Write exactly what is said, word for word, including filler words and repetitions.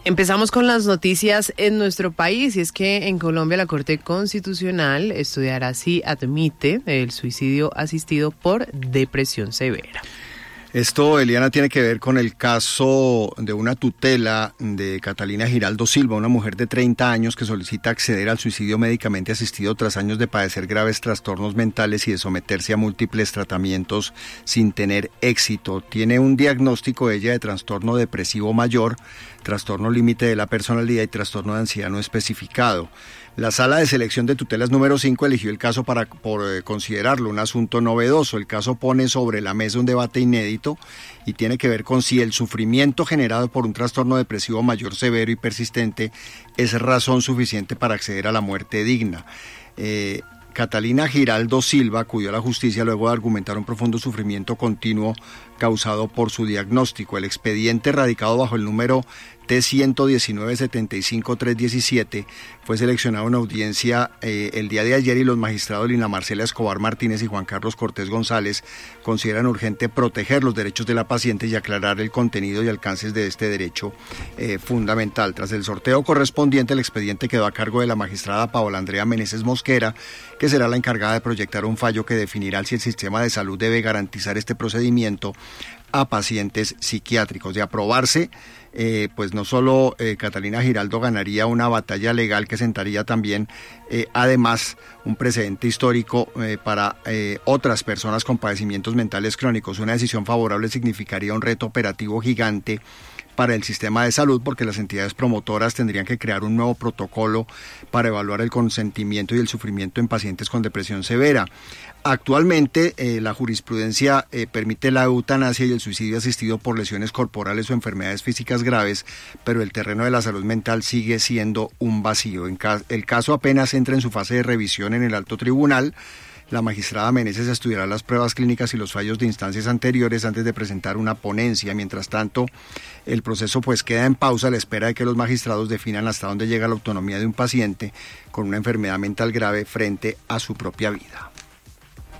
Empezamos con las noticias en nuestro país, y es que en Colombia la Corte Constitucional estudiará si admite el suicidio asistido por depresión severa. Esto, Eliana, tiene que ver con el caso de una tutela de Catalina Giraldo Silva, una mujer de treinta años que solicita acceder al suicidio médicamente asistido tras años de padecer graves trastornos mentales y de someterse a múltiples tratamientos sin tener éxito. Tiene un diagnóstico ella de trastorno depresivo mayor, trastorno límite de la personalidad y trastorno de ansiedad no especificado. La Sala de Selección de Tutelas número cinco eligió el caso para por eh, considerarlo un asunto novedoso. El caso pone sobre la mesa un debate inédito y tiene que ver con si el sufrimiento generado por un trastorno depresivo mayor severo y persistente es razón suficiente para acceder a la muerte digna. Eh, Catalina Giraldo Silva acudió a la justicia luego de argumentar un profundo sufrimiento continuo causado por su diagnóstico. El expediente radicado bajo el número T ciento diecinueve setenta y cinco tres diecisiete fue seleccionado en audiencia eh, el día de ayer y los magistrados Lina Marcela Escobar Martínez y Juan Carlos Cortés González consideran urgente proteger los derechos de la paciente y aclarar el contenido y alcances de este derecho eh, fundamental. Tras el sorteo correspondiente, el expediente quedó a cargo de la magistrada Paola Andrea Meneses Mosquera, que será la encargada de proyectar un fallo que definirá si el sistema de salud debe garantizar este procedimiento a pacientes psiquiátricos. De aprobarse, eh, pues no solo eh, Catalina Giraldo ganaría una batalla legal que sentaría también, eh, además, un precedente histórico eh, para eh, otras personas con padecimientos mentales crónicos. Una decisión favorable significaría un reto operativo gigante para el sistema de salud, porque las entidades promotoras tendrían que crear un nuevo protocolo para evaluar el consentimiento y el sufrimiento en pacientes con depresión severa. Actualmente eh, la jurisprudencia eh, permite la eutanasia y el suicidio asistido por lesiones corporales o enfermedades físicas graves, pero el terreno de la salud mental sigue siendo un vacío. En ca- el caso apenas entra en su fase de revisión en el alto tribunal. La magistrada Meneses estudiará las pruebas clínicas y los fallos de instancias anteriores antes de presentar una ponencia. Mientras tanto, el proceso pues queda en pausa a la espera de que los magistrados definan hasta dónde llega la autonomía de un paciente con una enfermedad mental grave frente a su propia vida.